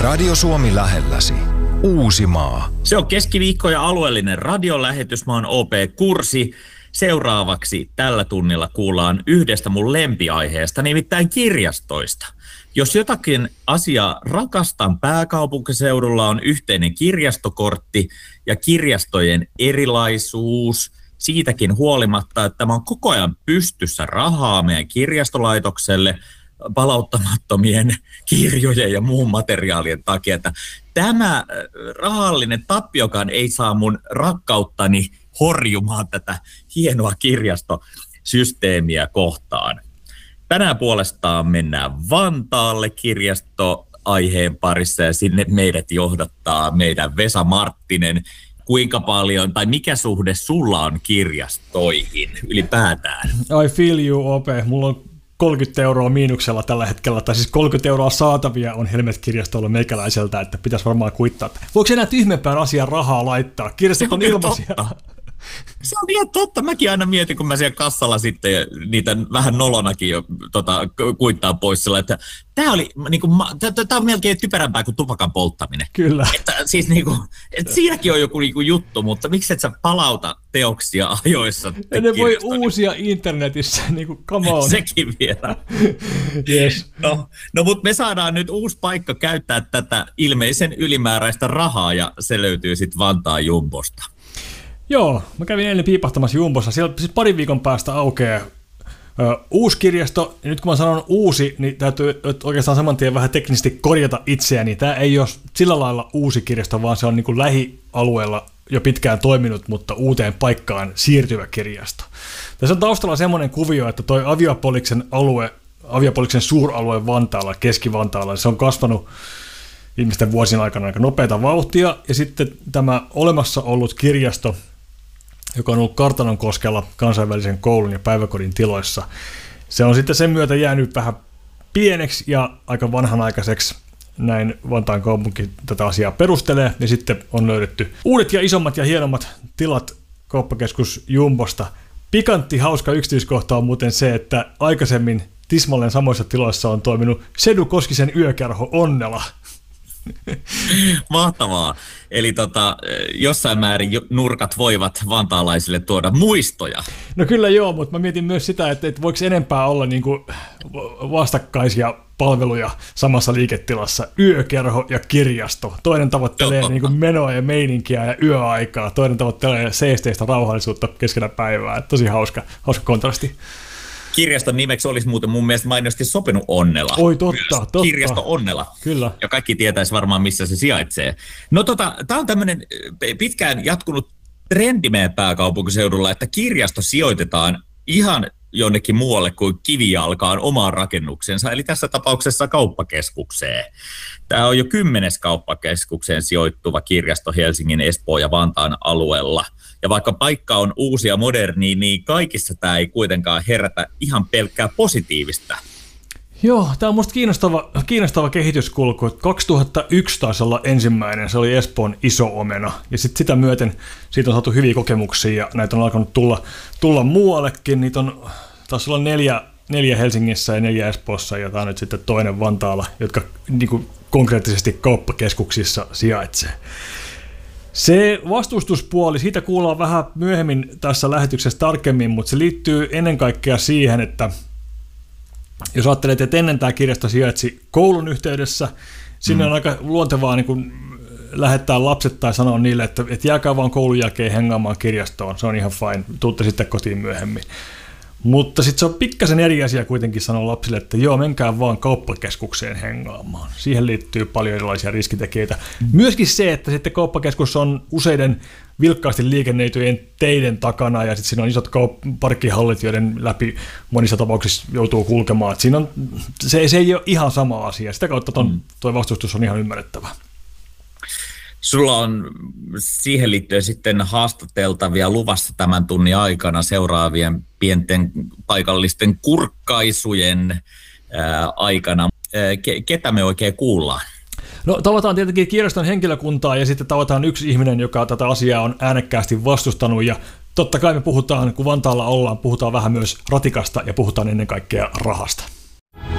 Radio Suomi lähelläsi. Uusimaa. Se on keskiviikko ja alueellinen radiolähetys. Mä oon OP Kursi. Seuraavaksi tällä tunnilla kuullaan yhdestä mun lempiaiheesta, nimittäin kirjastoista. Jos jotakin asiaa rakastan pääkaupunkiseudulla, on yhteinen kirjastokortti ja kirjastojen erilaisuus. Siitäkin huolimatta, että mä oon koko ajan pystyssä rahaa meidän kirjastolaitokselle palauttamattomien kirjojen ja muun materiaalien takia. Että tämä rahallinen tappiokaan ei saa mun rakkauttani horjumaan tätä hienoa kirjastosysteemiä kohtaan. Tänään puolestaan mennään Vantaalle kirjastoaiheen parissa ja sinne meidät johdattaa meidän Vesa Marttinen. Kuinka paljon tai mikä suhde sulla on kirjastoihin ylipäätään? I feel you, OP. Mulla on 30 € miinuksella tällä hetkellä, tai siis 30 € saatavia on Helmet-kirjastolla meikäläiseltä, että pitäisi varmaan kuittaa. Voiko enää tyhmempään asiaan rahaa laittaa? Kirjastot on ilmaisia. Se on ihan totta. Mäkin aina mietin, kun mä siellä kassalla sitten niitä vähän nolonakin jo kuittaa pois sillä, että tää on melkein typerämpää kuin tupakan polttaminen. Kyllä. Että, siis että siinäkin on joku juttu, mutta miksi et sä palauta teoksia ajoissa? Ja ne voi uusia internetissä, come on. Sekin vielä. Yes. No mutta me saadaan nyt uusi paikka käyttää tätä ilmeisen ylimääräistä rahaa ja se löytyy sitten Vantaan Jumbosta. Joo, mä kävin eilen piipahtamassa Jumbossa. Siellä siis parin viikon päästä aukeaa uusi kirjasto. Ja nyt kun mä sanon uusi, niin täytyy oikeastaan saman tien vähän teknisesti korjata itseäni. Tämä ei ole sillä lailla uusi kirjasto, vaan se on niin kuin lähialueella jo pitkään toiminut, mutta uuteen paikkaan siirtyvä kirjasto. Tässä on taustalla semmoinen kuvio, että toi Aviapoliksen suuralue Vantaalla, Keski-Vantaalla, se on kasvanut viimeisten vuosien aikana aika nopeata vauhtia. Ja sitten tämä olemassa ollut kirjasto, joka on ollut Kartanonkoskella kansainvälisen koulun ja päiväkodin tiloissa, se on sitten sen myötä jäänyt vähän pieneksi ja aika vanhanaikaiseksi. Näin Vantaan kaupunki tätä asiaa perustelee, ja sitten on löydetty uudet ja isommat ja hienommat tilat kauppakeskus Jumbosta. Pikantti, hauska yksityiskohta on muuten se, että aikaisemmin tismalleen samoissa tiloissa on toiminut Sedu Koskisen yökerho Onnela. Mahtavaa. Eli jossain määrin nurkat voivat vantaalaisille tuoda muistoja. No kyllä joo, mutta mä mietin myös sitä, että voiko enempää olla niinku vastakkaisia palveluja samassa liiketilassa. Yökerho ja kirjasto. Toinen tavoittelee niinku menoa ja meininkiä ja yöaikaa. Toinen tavoittelee seesteistä rauhallisuutta keskellä päivää. Tosi hauska kontrasti. Kirjaston nimeksi olisi muuten mun mielestä mainiosti sopinut Onnela. Oi totta. Kirjasto Onnela. Kyllä. Ja kaikki tietäisi varmaan, missä se sijaitsee. No tämä on tämmöinen pitkään jatkunut trendi meidän pääkaupunkiseudulla, että kirjasto sijoitetaan ihan jonnekin muualle kuin kivijalkaan omaan rakennuksensa, eli tässä tapauksessa kauppakeskukseen. Tämä on jo 10. kauppakeskukseen sijoittuva kirjasto Helsingin, Espoon ja Vantaan alueella. Ja vaikka paikka on uusi ja moderni, niin kaikissa tämä ei kuitenkaan herätä ihan pelkkää positiivista. Joo, tämä on musta kiinnostava kehityskulku. 2001 taisi olla ensimmäinen, se oli Espoon iso omena. Ja sitten sitä myöten siitä on saatu hyviä kokemuksia ja näitä on alkanut tulla muuallekin. Niitä on taisi olla neljä Helsingissä ja 4 Espoossa ja tämä on nyt sitten toinen Vantaalla, jotka niin kuin konkreettisesti kauppakeskuksissa sijaitsee. Se vastustuspuoli, siitä kuullaan vähän myöhemmin tässä lähetyksessä tarkemmin, mutta se liittyy ennen kaikkea siihen, että jos ajattelet, että ennen tämä kirjasto sijaitsi koulun yhteydessä, sinne on aika luontevaa niin kuin lähettää lapset tai sanoa niille, että jääkää vaan koulun jälkeen hengaamaan kirjastoon, se on ihan fine, tuutte sitten kotiin myöhemmin. Mutta sitten se on pikkasen eri asia kuitenkin sanoa lapsille, että joo, menkää vaan kauppakeskukseen hengaamaan. Siihen liittyy paljon erilaisia riskitekijöitä. Myöskin se, että sitten kauppakeskus on useiden vilkkaasti liikennöityjen teiden takana ja sitten siinä on isot parkkihallit, joiden läpi monissa tapauksissa joutuu kulkemaan. Siinä on, se ei ole ihan sama asia. Sitä kautta tuo vastustus on ihan ymmärrettävä. Sulla on siihen liittyen sitten haastateltavia luvassa tämän tunnin aikana seuraavien pienten paikallisten kurkkaisujen aikana. Ketä me oikein kuullaan? No tavataan tietenkin kirjaston henkilökuntaa ja sitten tavataan yksi ihminen, joka tätä asiaa on äänekkäästi vastustanut ja totta kai me puhutaan, kun Vantaalla ollaan, puhutaan vähän myös ratikasta ja puhutaan ennen kaikkea rahasta.